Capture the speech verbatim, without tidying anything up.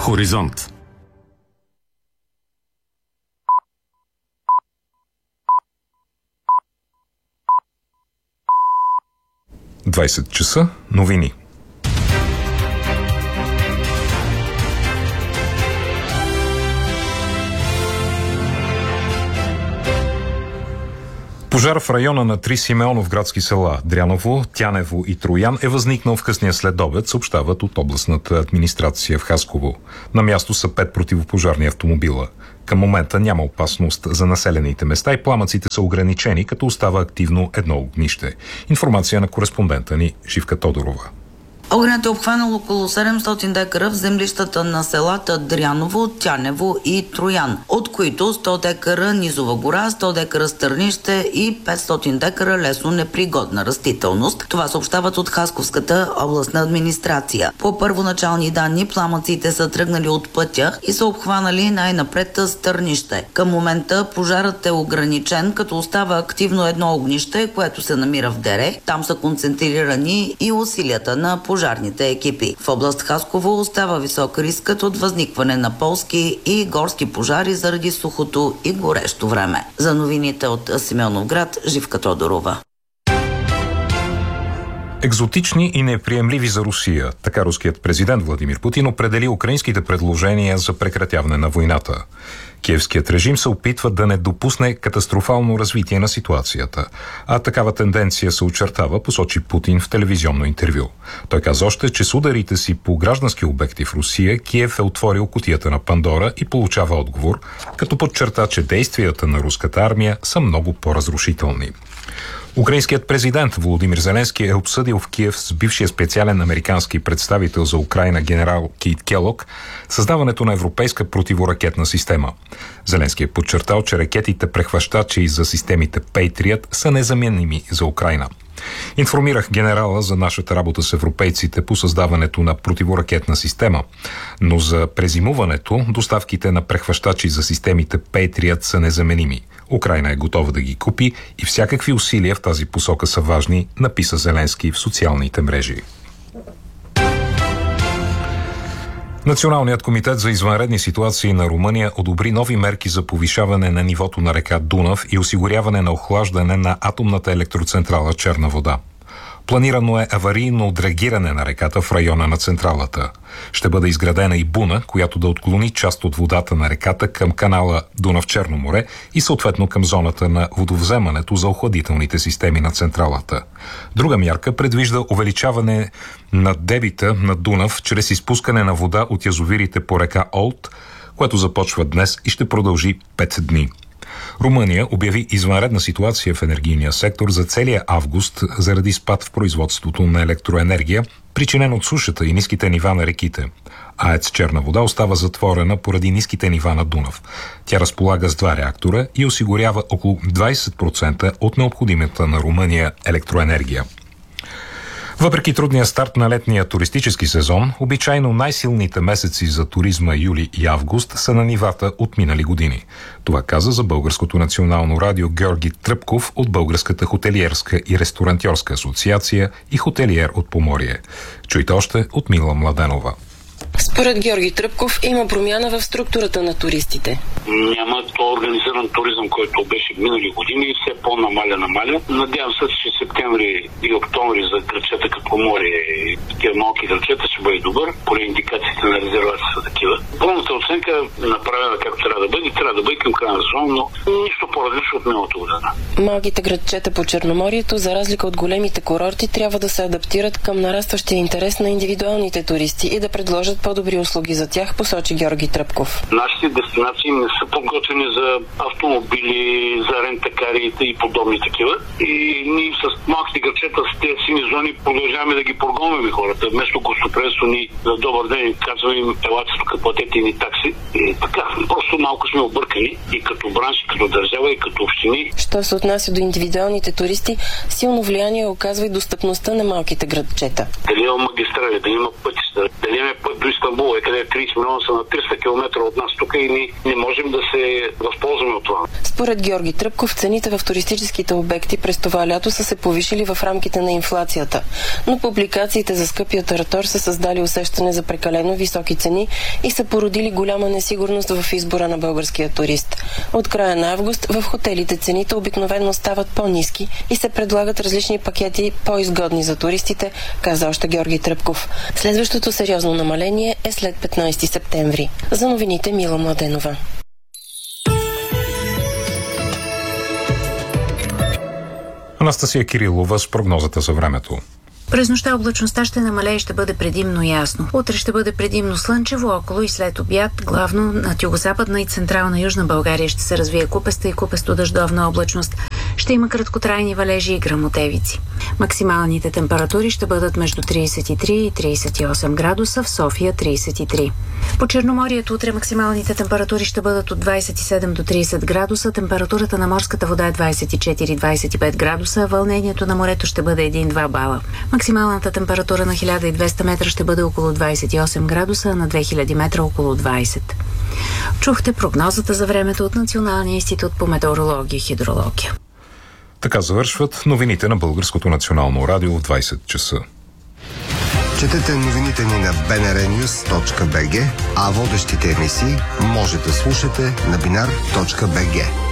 Хоризонт. двайсет часа, новини. Пожар в района на три симеоновградски села Дряново, Тянево и Троян е възникнал в късния следобед, съобщават от областната администрация в Хасково. На място са пет противопожарни автомобила. Към момента няма опасност за населените места и пламъците са ограничени, като остава активно едно огнище. Информация на кореспондента ни Живка Тодорова. Огнят е обхванал около седемстотин декара в землищата на селата Дряново, Тянево и Троян, от които сто декара низова гора, сто декара стърнище и петстотин декара лесно непригодна растителност. Това съобщават от Хасковската областна администрация. По първоначални данни, пламъците са тръгнали от пътя и са обхванали най-напред стърнище. Към момента пожарът е ограничен, като остава активно едно огнище, което се намира в Дере. Там са концентрирани и усилията на пожарите. Пожарните екипи. В област Хасково остава висок рискът от възникване на полски и горски пожари заради сухото и горещо време. За новините от Симеоновград, Живка Тодорова. Екзотични и неприемливи за Русия. Така руският президент Владимир Путин определи украинските предложения за прекратяване на войната. Киевският режим се опитва да не допусне катастрофално развитие на ситуацията, а такава тенденция се очертава, посочи Путин в телевизионно интервю. Той каза още, че с ударите си по граждански обекти в Русия, Киев е отворил кутията на Пандора и получава отговор, като подчерта, че действията на руската армия са много по-разрушителни. Украинският президент Володимир Зеленски е обсъдил в Киев с бившия специален американски представител за Украйна генерал Кейт Келог създаването на европейска противоракетна система. Зеленски е подчертал, че ракетите прехващачи за системите Patriot са незаменими за Украйна. Информирах генерала за нашата работа с европейците по създаването на противоракетна система, но за презимуването доставките на прехващачи за системите Patriot са незаменими. Украйна е готова да ги купи и всякакви усилия в тази посока са важни, написа Зеленски в социалните мрежи. Националният комитет за извънредни ситуации на Румъния одобри нови мерки за повишаване на нивото на река Дунав и осигуряване на охлаждане на атомната електроцентрала Черна вода. Планирано е аварийно отреагиране на реката в района на централата. Ще бъде изградена и буна, която да отклони част от водата на реката към канала Дунав-Черно море и съответно към зоната на водовземането за охладителните системи на централата. Друга мярка предвижда увеличаване на дебита на Дунав чрез изпускане на вода от язовирите по река Олд, което започва днес и ще продължи пет дни. Румъния обяви извънредна ситуация в енергийния сектор за целия август заради спад в производството на електроенергия, причинен от сушата и ниските нива на реките. АЕЦ Черна вода остава затворена поради ниските нива на Дунав. Тя разполага с два реактора и осигурява около двайсет процента от необходимата на Румъния електроенергия. Въпреки трудния старт на летния туристически сезон, обичайно най-силните месеци за туризма юли и август са на нивата от минали години. Това каза за Българското национално радио Георги Тръпков от Българската хотелиерска и ресторантьорска асоциация и хотелиер от Поморие. Чуйте още от Мила Младенова. Според Георги Тръпков има промяна в структурата на туристите. Няма то организиран туризъм, който беше в минали години и все по-намаля-намаля. Надявам се, че септември и октомври за градчета като Поморие и такива малки градчета ще бъде добър. Поне индикациите на резервация са такива. Пълната оценка е направена както трябва да бъде. Трябва да бъде към края на сезон, но нищо по-различно от миналата година. Малките градчета по Черноморието, за разлика от големите курорти, трябва да се адаптират към нарастващия интерес на индивидуалните туристи и да предложат по-добри услуги за тях, посочи Георги Тръпков. Нашите дестинации не са подготвени за автомобили, за рентакарите и подобни такива. И ние с малките градчета, с тези сини зони продължаваме да ги прогонваме хората. Вместо гостоприемство ни за добър ден казваме им елате тук, платете ни такси. И така, просто малко сме объркани и като бранш, и като държава, и като общини. Що се отнася до индивидуалните туристи, силно влияние оказва и достъпността на малките градчета. Дали има магистрали, дали има пътища, дали има път до Истанбул, е къде трийсет милиона са на триста километра от нас тук и ние не можем да се възползваме от това. Според Георги Тръпков, цените в туристическите обекти през това лято са се повишили в рамките на инфлацията, но публикациите за скъпия таратор са създали усещане за прекалено високи цени и са породили голяма несигурност в избора на българския турист. От края на август в хотелите цените обикновено стават по-ниски и се предлагат различни пакети по-изгодни за туристите, каза още Георги Тръпков. Следващото сериозно намаление е след петнайсети септември. За новините Мила Младенова. Анастасия Кирилова с прогнозата за времето. През нощта облачността ще намалее и ще бъде предимно ясно. Утре ще бъде предимно слънчево, около и след обяд. Главно над югозападна и централна Южна България ще се развие купеста и купесто-дъждовна облачност. Ще има краткотрайни валежи и гръмотевици. Максималните температури ще бъдат между трийсет и три и трийсет и осем градуса, в София трийсет и три. По Черноморието утре максималните температури ще бъдат от двайсет и седем до трийсет градуса, температурата на морската вода е двайсет и четири до двайсет и пет градуса, вълнението на морето ще бъде един-два бала. Максималната температура на хиляда и двеста метра ще бъде около двайсет и осем градуса, а на две хиляди метра около двайсет. Чухте прогнозата за времето от Националния институт по метеорология и хидрология. Така завършват новините на Българското национално радио в двайсет часа. Четете новините ни на би ен ар нюс точка би джи, а водещите емисии може да слушате на бинар точка би джи.